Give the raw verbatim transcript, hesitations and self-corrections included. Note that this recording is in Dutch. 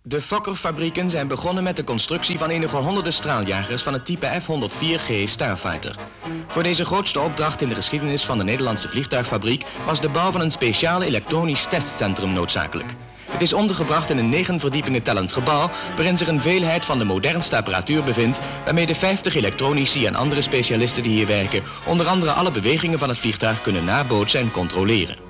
De Fokker-fabrieken zijn begonnen met de constructie van enige honderden straaljagers van het type F honderdvier G Starfighter. Voor deze grootste opdracht in de geschiedenis van de Nederlandse vliegtuigfabriek was de bouw van een speciaal elektronisch testcentrum noodzakelijk. Het is ondergebracht in een negen verdiepingen tellend gebouw waarin zich een veelheid van de modernste apparatuur bevindt, waarmee de vijftig elektronici en andere specialisten die hier werken onder andere alle bewegingen van het vliegtuig kunnen nabootsen en controleren.